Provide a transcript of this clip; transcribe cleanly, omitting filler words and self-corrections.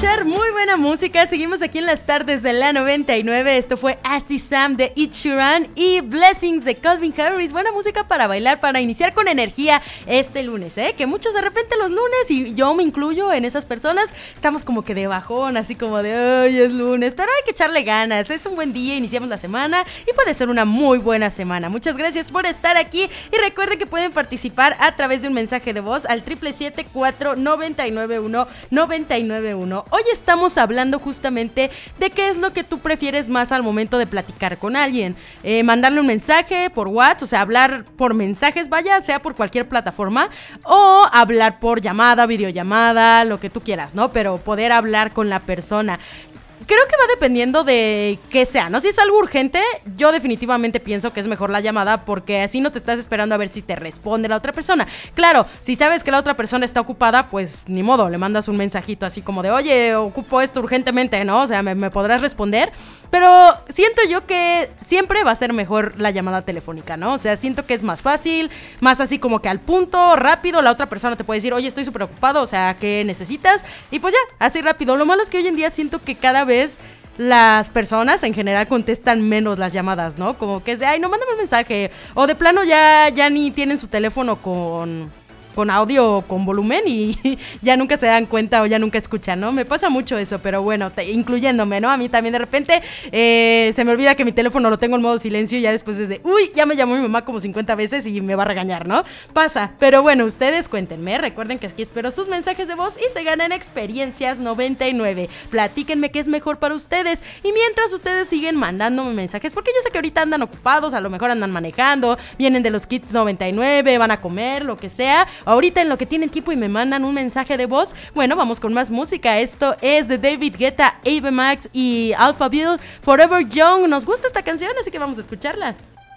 escuchar muy buena música. Seguimos aquí en las tardes de la 99. Esto fue Así Sam de Ed Sheeran y Blessings de Calvin Harris. Buena música para bailar, para iniciar con energía este lunes, que muchos de repente los lunes, y yo me incluyo en esas personas, estamos como que de bajón, así como de ay, es lunes, pero hay que echarle ganas. Es un buen día, iniciamos la semana y puede ser una muy buena semana. Muchas gracias por estar aquí y recuerden que pueden participar a través de un mensaje de voz al 777-499-1991. Hoy estamos hablando justamente de qué es lo que tú prefieres más al momento de platicar con alguien. Mandarle un mensaje por WhatsApp, o sea, hablar por mensajes, vaya, sea por cualquier plataforma, o hablar por llamada, videollamada, lo que tú quieras, ¿no? Pero poder hablar con la persona. Creo que va dependiendo de qué sea, ¿no? Si es algo urgente, yo definitivamente pienso que es mejor la llamada porque así no te estás esperando a ver si te responde la otra persona. Claro, si sabes que la otra persona está ocupada, pues ni modo, le mandas un mensajito así como de, oye, ocupo esto urgentemente, ¿no? O sea, me podrás responder, pero siento yo que siempre va a ser mejor la llamada telefónica, ¿no? O sea, siento que es más fácil, más así como que al punto, rápido, la otra persona te puede decir, oye, estoy súper ocupado, o sea, ¿qué necesitas? Y pues ya, así rápido. Lo malo es que hoy en día siento que cada vez las personas en general contestan menos las llamadas, ¿no? Como que es de, ay, no, mándame un mensaje. O de plano ya ni tienen su teléfono con audio o con volumen y ya nunca se dan cuenta o ya nunca escuchan, ¿no? Me pasa mucho eso, pero bueno, incluyéndome, ¿no? A mí también de repente se me olvida que mi teléfono lo tengo en modo silencio y ya después es de, uy, ya me llamó mi mamá como 50 veces y me va a regañar, ¿no? Pasa, pero bueno, ustedes cuéntenme, recuerden que aquí espero sus mensajes de voz y se ganan experiencias 99. Platíquenme qué es mejor para ustedes y mientras ustedes siguen mandándome mensajes, porque yo sé que ahorita andan ocupados, a lo mejor andan manejando, vienen de los Kids 99, van a comer, lo que sea. Ahorita en lo que tienen tiempo y me mandan un mensaje de voz, bueno, vamos con más música. Esto es de David Guetta, Ava Max y Alphaville, Forever Young. Nos gusta esta canción, así que vamos a escucharla.